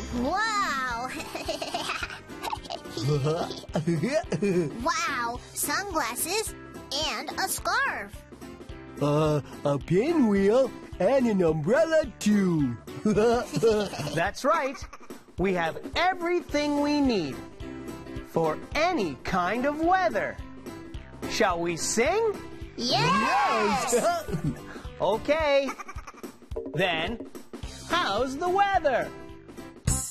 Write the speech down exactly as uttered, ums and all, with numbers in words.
Wow! Wow, sunglasses and a scarf. Uh, a pinwheel and an umbrella, too. That's right. We have everything we need for any kind of weather. Shall we sing? Yes! Yes! Okay. Then, how's the weather?